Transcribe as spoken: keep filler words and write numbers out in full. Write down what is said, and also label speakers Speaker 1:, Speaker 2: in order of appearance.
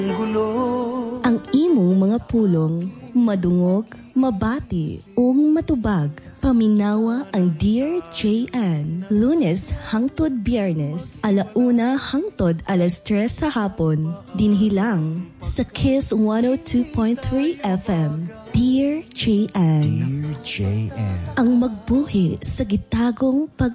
Speaker 1: Ang imong mga pulong, madungog, mabati, o matubag. Paminawa ang Dear J N. Lunes hangtod Biyernes, alauna hangtod alas tres sa hapon. Dinhilang sa Kiss one oh two point three F M. Dear J N.
Speaker 2: Dear J N.
Speaker 1: Ang magbuhi sa gitagong pag